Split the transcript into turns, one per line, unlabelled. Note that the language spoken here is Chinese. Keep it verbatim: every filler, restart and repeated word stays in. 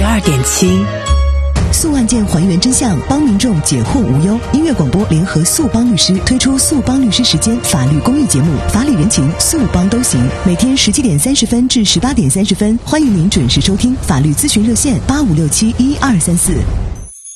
二点七。
诉案件还原真相，帮民众解惑无忧。音乐广播联合诉帮律师推出诉帮律师时间法律公益节目，法理人情，诉帮都行。每天十七点三十分至十八点三十分，欢迎您准时收听。法律咨询热线八五六七一二三四。